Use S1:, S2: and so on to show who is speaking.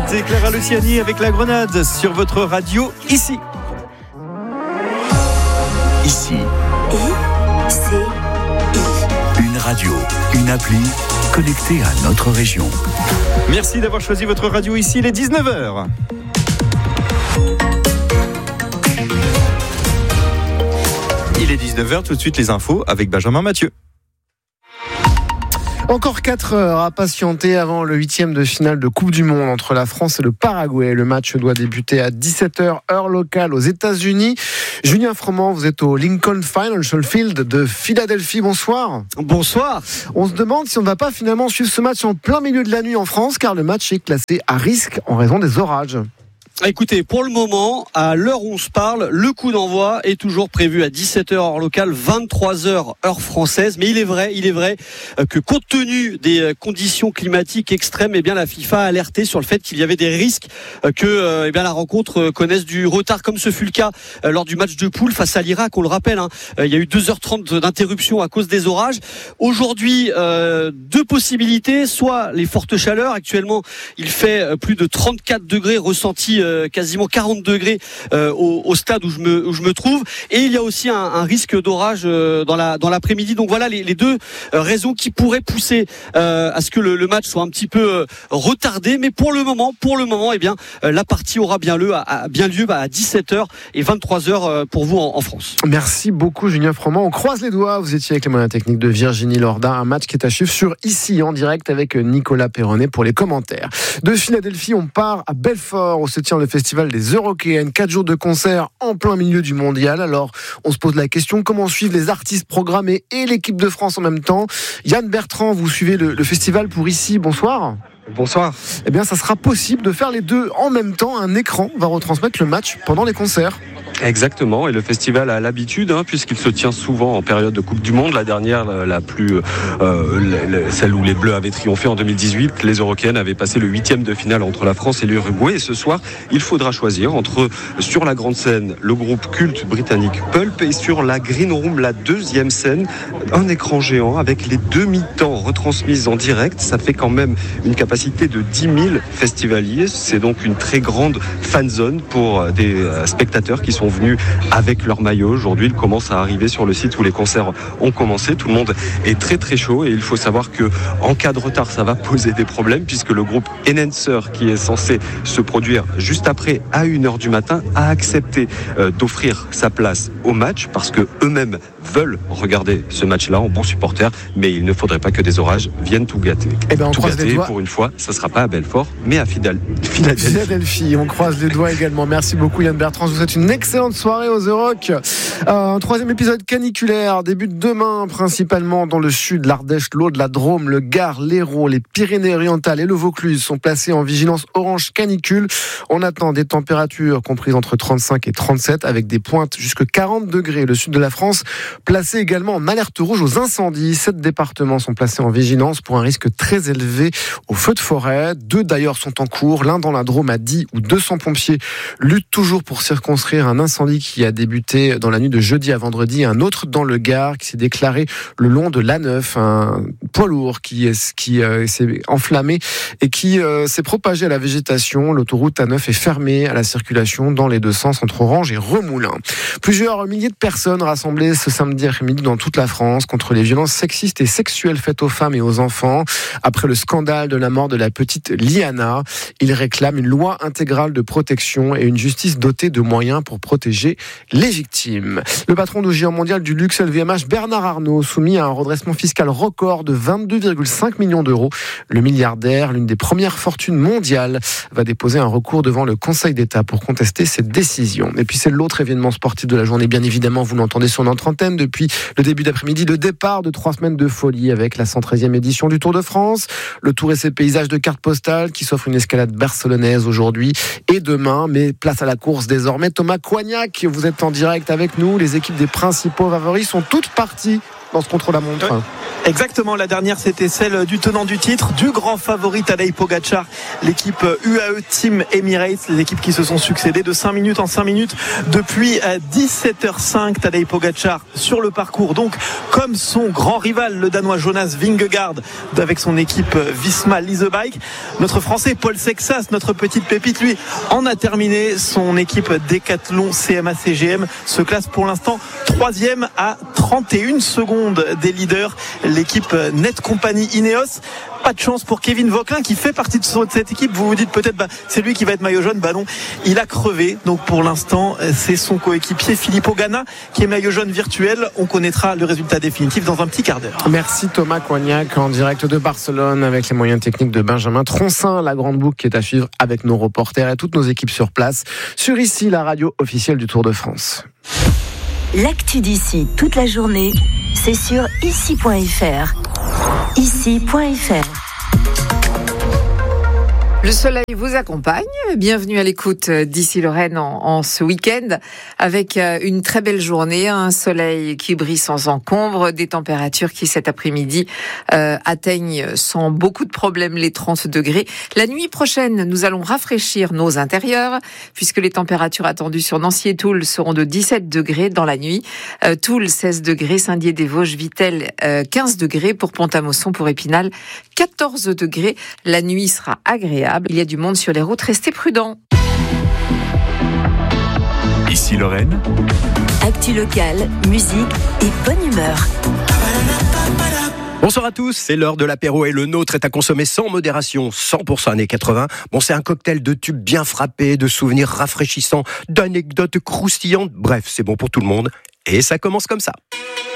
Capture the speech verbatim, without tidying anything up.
S1: C'était Clara Luciani avec La Grenade sur votre radio ici.
S2: Ici.
S3: I, C, I.
S2: Une radio, une appli connectée à notre région.
S1: Merci d'avoir choisi votre radio ici, il est dix-neuf heures. Il est dix-neuf heures, tout de suite les infos avec Benjamin Mathieu.
S4: Encore quatre heures à patienter avant le huitième de finale de Coupe du Monde entre la France et le Paraguay. Le match doit débuter à dix-sept heures, heure locale aux États-Unis. Julien Froment, vous êtes au Lincoln Financial Field de Philadelphie. Bonsoir.
S5: Bonsoir.
S4: On se demande si on ne va pas finalement suivre ce match en plein milieu de la nuit en France, car le match est classé à risque en raison des orages.
S5: Écoutez, pour le moment, à l'heure où on se parle, le coup d'envoi est toujours prévu à dix-sept heures heure locale, vingt-trois heures heure française. Mais il est vrai, il est vrai que compte tenu des conditions climatiques extrêmes, eh bien la FIFA a alerté sur le fait qu'il y avait des risques que eh bien la rencontre connaisse du retard, comme ce fut le cas lors du match de poule face à l'Irak. On le rappelle, hein, il y a eu deux heures trente d'interruption à cause des orages. Aujourd'hui, euh, deux possibilités, soit les fortes chaleurs. Actuellement, il fait plus de trente-quatre degrés ressentis. Quasiment quarante degrés euh, au, au stade où je me où je me trouve, et il y a aussi un, un risque d'orage euh, dans la dans l'après-midi. Donc voilà les, les deux euh, raisons qui pourraient pousser euh, à ce que le, le match soit un petit peu euh, retardé. Mais pour le moment, pour le moment, eh bien euh, la partie aura bien lieu à, à bien lieu à dix-sept heures et vingt-trois heures euh, pour vous en, en France.
S4: Merci beaucoup Julien Froment. On croise les doigts. Vous étiez avec les moyens techniques de Virginie Lorda. Un match qui est à suivre sur Ici en direct avec Nicolas Perronnet pour les commentaires. De Philadelphie, on part à Belfort où se tient le festival des Eurockéennes, quatre jours de concert en plein milieu du mondial. Alors, on se pose la question, comment suivre les artistes programmés et l'équipe de France en même temps? Yann Bertrand, vous suivez le, le festival pour Ici, bonsoir.
S6: Bonsoir.
S4: Eh bien, ça sera possible de faire les deux en même temps. Un écran va retransmettre le match pendant les concerts.
S6: Exactement, et le festival a l'habitude, hein, puisqu'il se tient souvent en période de Coupe du Monde. La dernière, la, la plus, euh, la, celle où les Bleus avaient triomphé en deux mille dix-huit, les Eurockéennes avaient passé le huitième de finale entre la France et l'Uruguay. Et ce soir, il faudra choisir entre, sur la grande scène, le groupe culte britannique Pulp, et sur la Green Room, la deuxième scène, un écran géant avec les deux mi-temps retransmises en direct. Ça fait quand même une capacité de dix mille festivaliers. C'est donc une très grande fan zone pour des spectateurs qui sont venus avec leur maillot. Aujourd'hui, il commence à arriver sur le site où les concerts ont commencé. Tout le monde est très très chaud, et il faut savoir que en cas de retard, ça va poser des problèmes, puisque le groupe Enhancer, qui est censé se produire juste après à une heure du matin, a accepté euh, d'offrir sa place au match, parce que eux-mêmes veulent regarder ce match-là en bons supporters, mais il ne faudrait pas que des orages viennent tout gâter.
S4: Eh ben on
S6: tout
S4: croise
S6: gâter,
S4: les doigts.
S6: Pour une fois, ça ne sera pas à Belfort, mais à Philadelphie.
S4: Philadelphie, on croise les doigts également. Merci beaucoup Yann Bertrand, je vous souhaite une excellente soirée aux Euroc. Euh, un troisième épisode caniculaire débute demain, principalement dans le sud, l'Ardèche, l'Aude, la Drôme, le Gard, l'Hérault, les Pyrénées-Orientales et le Vaucluse sont placés en vigilance orange canicule. On attend des températures comprises entre trente-cinq et trente-sept, avec des pointes jusqu'à quarante degrés. Le sud de la France placé également en alerte rouge aux incendies. Sept départements sont placés en vigilance pour un risque très élevé aux feux de forêt. Deux d'ailleurs sont en cours, l'un dans la Drôme à dix, où deux cents pompiers luttent toujours pour circonscrire un incendie qui a débuté dans la nuit de jeudi à vendredi. Un autre dans le Gard qui s'est déclaré le long de l'A neuf, un poids lourd qui, qui euh, s'est enflammé et qui euh, s'est propagé à la végétation. L'autoroute A neuf est fermée à la circulation dans les deux sens entre Orange et Remoulins. Plusieurs milliers de personnes rassemblées ce samedi après-midi dans toute la France contre les violences sexistes et sexuelles faites aux femmes et aux enfants. Après le scandale de la mort de la petite Liana, ils réclament une loi intégrale de protection et une justice dotée de moyens pour protéger les victimes. Le patron du géant mondial du luxe L V M H, Bernard Arnault, soumis à un redressement fiscal record de vingt-deux virgule cinq millions d'euros. Le milliardaire, l'une des premières fortunes mondiales, va déposer un recours devant le Conseil d'État pour contester cette décision. Et puis c'est l'autre événement sportif de la journée, bien évidemment, vous l'entendez sur notre antenne depuis le début d'après-midi, le départ de trois semaines de folie avec la cent treizième édition du Tour de France. Le Tour et ses paysages de cartes postales qui s'offrent une escalade barcelonaise aujourd'hui et demain, mais place à la course désormais. Thomas Coignac, vous êtes en direct avec nous. Les équipes des principaux favoris sont toutes parties dans ce contre-la-montre.
S7: Ouais. Exactement, la dernière c'était celle du tenant du titre, du grand favori Tadej Pogačar, l'équipe U A E Team Emirates, les équipes qui se sont succédées de cinq minutes en cinq minutes depuis dix-sept heures cinq. Tadej Pogačar sur le parcours, donc comme son grand rival, le Danois Jonas Vingegaard, avec son équipe Visma Lease Bike. Notre Français Paul Sexas, notre petite pépite, lui en a terminé. Son équipe Decathlon C M A C G M se classe pour l'instant troisième à trente et une secondes des leaders. L'équipe Net Company Ineos, pas de chance pour Kevin Vauquelin qui fait partie de cette équipe. Vous vous dites peut-être bah, c'est lui qui va être maillot jaune. Bah non, il a crevé. Donc pour l'instant c'est son coéquipier Filippo Ganna qui est maillot jaune virtuel. On connaîtra le résultat définitif dans un petit quart d'heure.
S4: Merci Thomas Coignac en direct de Barcelone avec les moyens techniques de Benjamin Troncin. La grande boucle qui est à suivre avec nos reporters et toutes nos équipes sur place sur ici la radio officielle du Tour de France.
S3: L'actu d'ici toute la journée, c'est sur ici point f r. ici point f r.
S8: Le soleil vous accompagne. Bienvenue à l'écoute d'Ici Lorraine en, en ce week-end avec une très belle journée, un soleil qui brille sans encombre, des températures qui cet après-midi euh, atteignent sans beaucoup de problèmes les trente degrés. La nuit prochaine, nous allons rafraîchir nos intérieurs puisque les températures attendues sur Nancy et Toul seront de dix-sept degrés dans la nuit. Euh, Toul seize degrés, Saint-Dié-des-Vosges, Vittel euh, quinze degrés, pour Pont-à-Mousson, pour Épinal quatorze degrés. La nuit sera agréable. Il y a du monde sur les routes, restez prudents.
S2: Ici Lorraine.
S3: Actu locale, musique et bonne humeur.
S9: Bonsoir à tous, c'est l'heure de l'apéro et le nôtre est à consommer sans modération, cent pour cent années quatre-vingts. Bon, c'est un cocktail de tubes bien frappés, de souvenirs rafraîchissants, d'anecdotes croustillantes. Bref, c'est bon pour tout le monde et ça commence comme ça.